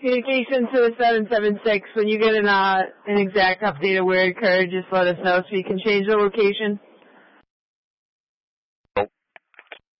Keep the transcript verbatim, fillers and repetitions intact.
Communication to the seven seven six. When you get an, uh, an exact update of where it occurred, just let us know so you can change the location.